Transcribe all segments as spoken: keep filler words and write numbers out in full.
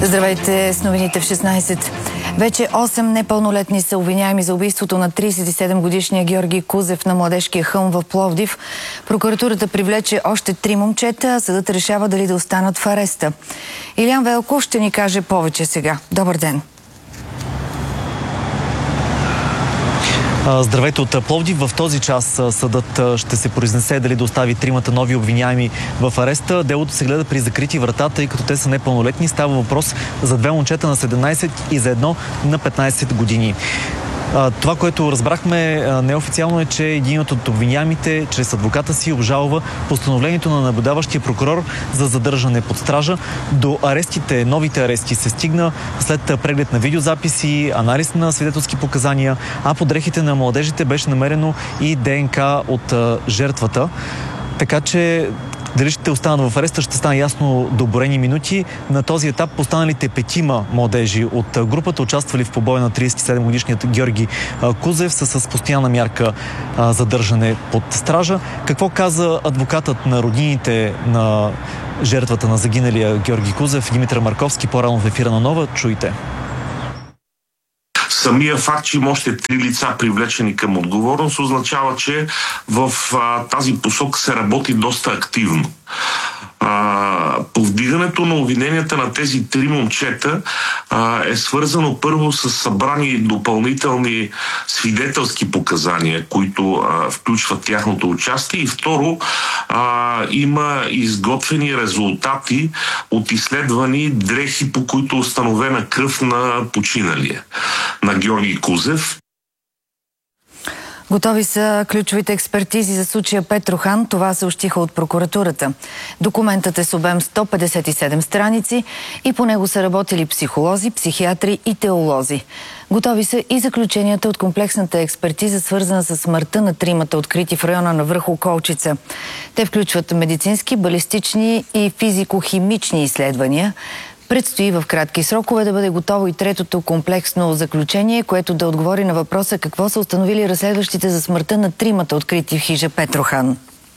Здравейте с новините в шестнайсет. Вече осем непълнолетни са обвиняеми за убийството на трийсет и седем годишния Георги Кузев на Младежкия хълм в Пловдив. Прокуратурата привлече още три момчета, а съдът решава дали да останат в ареста. Илиян Велков ще ни каже повече сега. Добър ден! Здравейте от Пловдив. В този час съдът ще се произнесе дали да остави тримата нови обвиняеми в ареста. Делото се гледа при закрити врата, тъй като те са непълнолетни. Става въпрос за две момчета на седемнайсет и за едно на петнайсет години. Това, което разбрахме неофициално е, че един от обвиняемите чрез адвоката си обжалва постановлението на наблюдаващия прокурор за задържане под стража. До арестите, новите арести се стигна след преглед на видеозаписи, анализ на свидетелски показания, а под дрехите на младежите беше намерено и ДНК от жертвата. Така че дали ще останат в ареста, ще стане ясно до броени минути. На този етап останалите петима младежи от групата, участвали в побоя на трийсет и седем годишният Георги Кузев, са с постоянна мярка задържане под стража. Какво каза адвокатът на роднините на жертвата на загиналия Георги Кузев, Димитър Марковски, по-рано в ефира на Нова? Чуйте. Самия факт, че има още три лица привлечени към отговорност, означава, че в а, тази посока се работи доста активно. А, повдигането на обвиненията на тези три момчета а, е свързано първо с събрани допълнителни свидетелски показания, които а, включват тяхното участие, и второ а, има изготвени резултати от изследвани дрехи, по които е установена кръв на починалия, на Георги Кузев. Готови са ключовите експертизи за случая Петрохан. Това съобщиха от прокуратурата. Документът е с обем сто петдесет и седем страници и по него са работили психолози, психиатри и теолози. Готови са и заключенията от комплексната експертиза, свързана с смъртта на тримата, открити в района на връх Околчица. Те включват медицински, балистични и физико-химични изследвания. Предстои в кратки срокове да бъде готово и третото комплексно заключение, което да отговори на въпроса какво са установили разследващите за смъртта на тримата, открити в хижа Петрохан.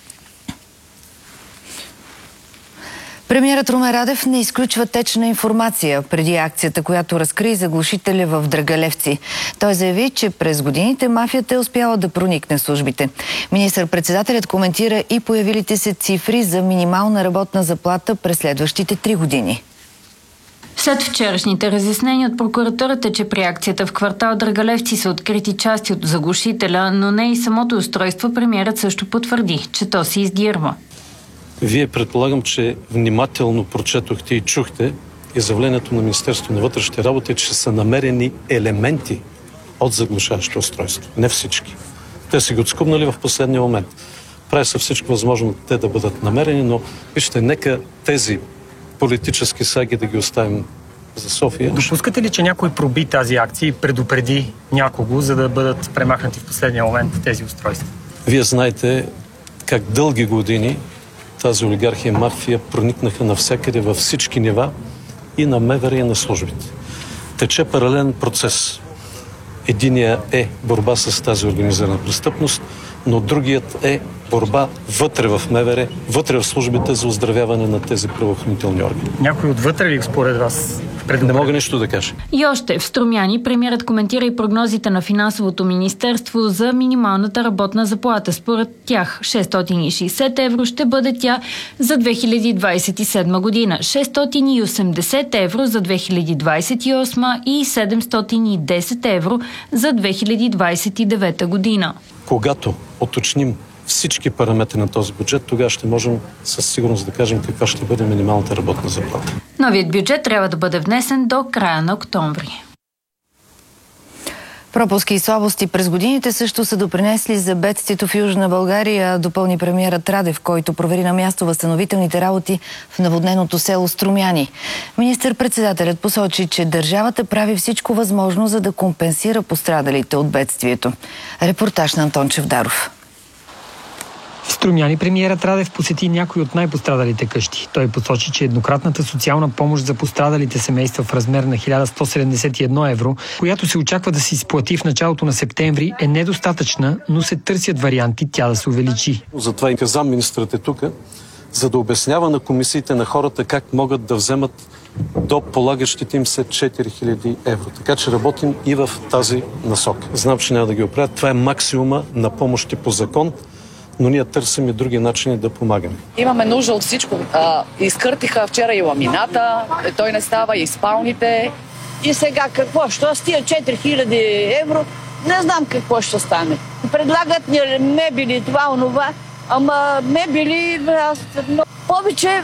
Премиерът Румен Радев не изключва течна информация преди акцията, която разкри заглушителя в Драгалевци. Той заяви, че през годините мафията е успяла да проникне в службите. Министър-председателят коментира и появилите се цифри за минимална работна заплата през следващите три години. След вчерашните разяснения от прокуратурата, че при акцията в квартал Драгалевци са открити части от заглушителя, но не и самото устройство, премиерът също потвърди, че то се издирва. Вие предполагам, че внимателно прочетохте и чухте изявлението на Министерството на вътрешните работи, че са намерени елементи от заглушаващо устройство. Не всички. Те са ги отскубнали в последния момент. Прави се всичко възможно те да бъдат намерени, но вижте, нека тези политически саги да ги оставим за София. Допускате ли, че някой проби тази акция и предупреди някого, за да бъдат премахнати в последния момент тези устройства? Вие знаете как дълги години тази олигархия и мафия проникнаха навсякъде във всички нива и на МВР и на службите. Тече паралелен процес. Единият е борба с тази организирана престъпност, но другият е борба вътре в МВР, вътре в службите за оздравяване на тези правоохранителни органи. Някой отвътре ли според вас? Не мога нищо да кажа. И още в Струмяни премиерът коментира и прогнозите на Финансовото министерство за минималната работна заплата. Според тях шестстотин и шейсет евро ще бъде тя за две хиляди двадесет и седма година, шестстотин и осемдесет евро за две хиляди двадесет и осма и седемстотин и десет евро за две хиляди двадесет и девета година. Когато уточним всички параметри на този бюджет, тогава ще можем със сигурност да кажем каква ще бъде минималната работна заплата. Новият бюджет трябва да бъде внесен до края на октомври. Пропуски и слабости през годините също са допринесли за бедствието в Южна България, допълни премиерът Радев, който провери на място възстановителните работи в наводненото село Струмяни. Министър-председателят посочи, че държавата прави всичко възможно, за да компенсира пострадалите от бедствието. Репортаж на Антон Чевдаров. В Струмяни премиерът Радев посети някои от най-пострадалите къщи. Той посочи, че еднократната социална помощ за пострадалите семейства в размер на хиляда сто седемдесет и едно евро, която се очаква да се изплати в началото на септември, е недостатъчна, но се търсят варианти тя да се увеличи. Затова и замминистрът е тук, за да обяснява на комисиите на хората как могат да вземат до полагащите им се четири хиляди евро. Така че работим и в тази насока. Знам, че няма да ги оправят. Това е максимума на помощи по закон, но ние търсим и други начини да помагаме. Имаме нужда от всичко. А, изкъртиха вчера и ламината, той не става, и спалните. И сега какво? Що с тия четири хиляди евро? Не знам какво ще стане. Предлагат ни мебели, това, онова. Ама мебели, аз но повече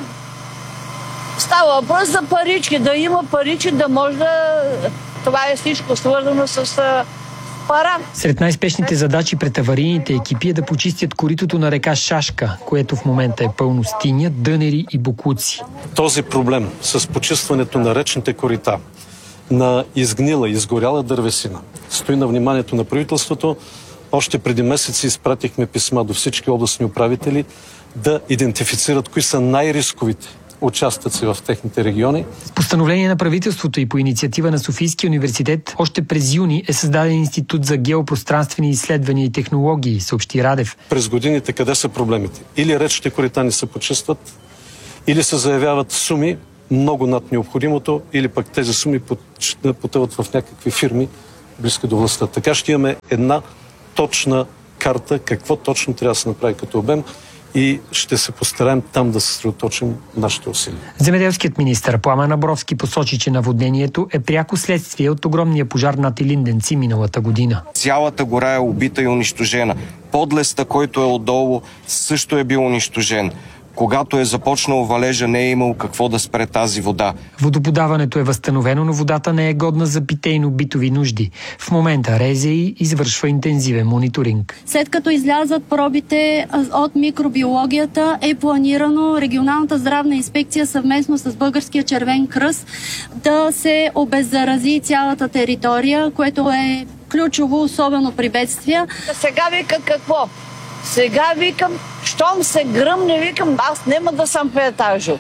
става въпрос за парички, да има парички, да може да... Това е всичко свързано с пара. Сред най-спешните задачи пред аварийните екипи е да почистят коритото на река Шашка, което в момента е пълно с тиня, дънери и боклуци. Този проблем с почистването на речните корита, на изгнила, изгоряла дървесина, стои на вниманието на правителството. Още преди месеци изпратихме писма до всички областни управители да идентифицират кои са най-рисковите участъци в техните региони. С постановление на правителството и по инициатива на Софийския университет още през юни е създаден Институт за геопространствени изследвания и технологии, съобщи Радев. През годините къде са проблемите? Или речните корита не се почистват, или се заявяват суми много над необходимото, или пък тези суми потъват в някакви фирми близки до властта. Така ще имаме една точна карта, какво точно трябва да се направи като обем и ще се постараем там да се съсредоточим нашите усилия. Земеделският министър Пламен Абровски посочи, че наводнението е пряко следствие от огромния пожар над Илинденци миналата година. Цялата гора е убита и унищожена. Подлеста, който е отдолу, също е бил унищожен. Когато е започнал валежа, не е имало какво да спре тази вода. Водоподаването е възстановено, но водата не е годна за питейно-битови нужди. В момента РЗИ извършва интензивен мониторинг. След като излязат пробите от микробиологията, е планирано регионалната здравна инспекция съвместно с Българския червен кръст да се обеззарази цялата територия, което е ключово, особено при бедствия. Сега вика какво? Сега викам, щом се гръмне, викам, аз няма да съм петажо.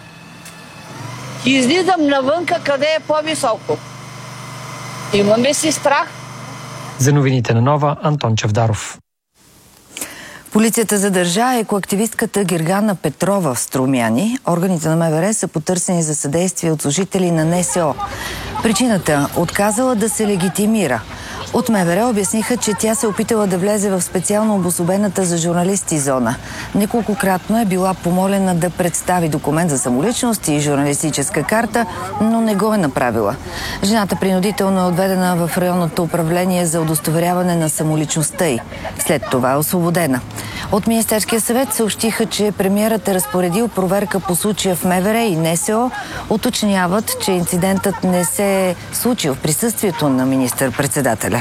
Излизам навънка, къде е по-високо. Имаме си страх. За новините на Нова, Антон Чавдаров. Полицията задържа екоактивистката Гергана Петрова в Струмяни. Органите на МВР са потърсени за съдействие от служители на НСО. Причината – отказала да се легитимира. От МВР обясниха, че тя се опитала да влезе в специално обособената за журналисти зона. Неколкократно е била помолена да представи документ за самоличност и журналистическа карта, но не го е направила. Жената принудително е отведена в районното управление за удостоверяване на самоличността й. След това е освободена. От Министерския съвет съобщиха, че премиерът е разпоредил проверка по случая в МВР и НСО. Уточняват, че инцидентът не се е случил в присъствието на министър-председателя.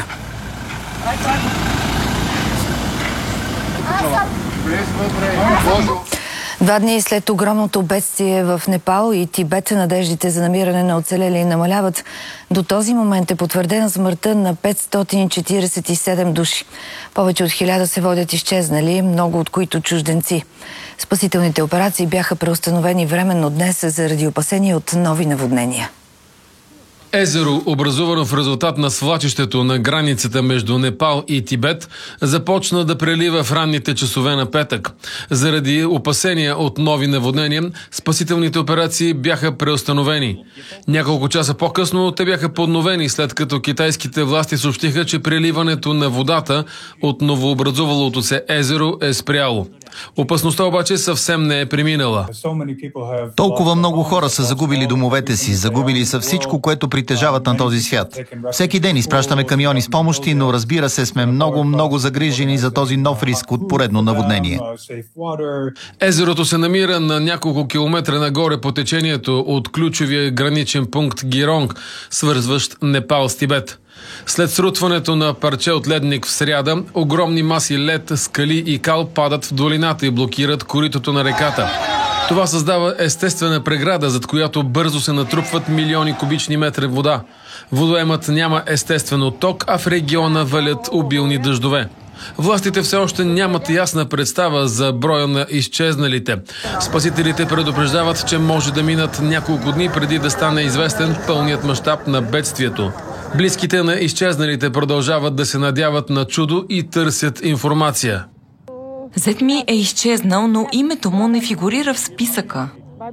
Два дни след огромното бедствие в Непал и Тибет, надеждите за намиране на оцелели намаляват. До този момент е потвърдена смъртта на петстотин четиридесет и седем души. Повече от хиляда се водят изчезнали, много от които чужденци. Спасителните операции бяха преустановени временно днес заради опасения от нови наводнения. Езеро, образувано в резултат на свлачището на границата между Непал и Тибет, започна да прелива в ранните часове на петък. Заради опасения от нови наводнения, спасителните операции бяха преустановени. Няколко часа по-късно те бяха подновени, след като китайските власти съобщиха, че преливането на водата от новообразувалото се езеро е спряло. Опасността обаче съвсем не е преминала. Толкова много хора са загубили домовете си, загубили са всичко, което притежават на този свят. Всеки ден изпращаме камиони с помощи, но разбира се, сме много, много загрижени за този нов риск от поредно наводнение. Езерото се намира на няколко километра нагоре по течението от ключовия граничен пункт Гиронг, свързващ Непал с Тибет. След срутването на парче от ледник в сряда, огромни маси лед, скали и кал падат в долината и блокират коритото на реката. Това създава естествена преграда, зад която бързо се натрупват милиони кубични метри вода. Водоемът няма естествен отток, а в региона валят обилни дъждове. Властите все още нямат ясна представа за броя на изчезналите. Спасителите предупреждават, че може да минат няколко дни преди да стане известен пълният мащаб на бедствието. Близките на изчезналите продължават да се надяват на чудо и търсят информация. Зет ми е изчезнал, но името му не фигурира в списъка.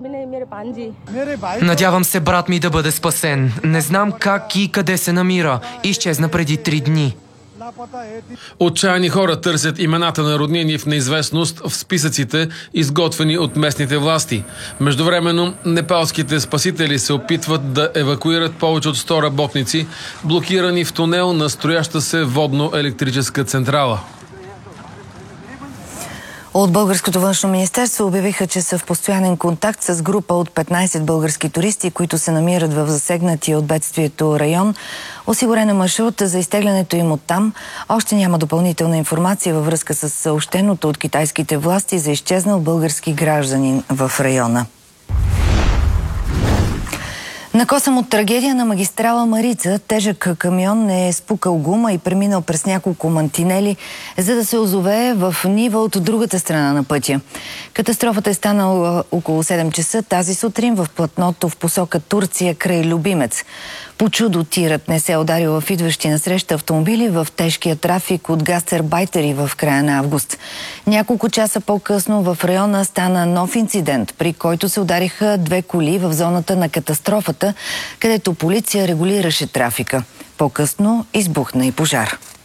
Надявам се брат ми да бъде спасен. Не знам как и къде се намира. Изчезна преди три дни. Отчаяни хора търсят имената на роднини в неизвестност в списъците, изготвени от местните власти. Междувременно, непалските спасители се опитват да евакуират повече от сто работници, блокирани в тунел на строяща се водно-електрическа централа. От Българското външно министерство обявиха, че са в постоянен контакт с група от петнайсет български туристи, които се намират в засегнатия от бедствието район. Осигурена маршрута за изтеглянето им оттам. Още няма допълнителна информация във връзка с съобщеното от китайските власти за изчезнал български гражданин в района. Накосъм от трагедия на магистрала Марица, тежък камион е спукал гума и преминал през няколко мантинели, за да се озовее в нива от другата страна на пътя. Катастрофата е станала около седем часа тази сутрин в платното в посока Турция край Любимец. По чудо тирът не се е ударил в идващи насреща автомобили в тежкия трафик от гастарбайтери в края на август. Няколко часа по-късно в района стана нов инцидент, при който се удариха две коли в зоната на катастрофата, където полиция регулираше трафика. По-късно избухна и пожар.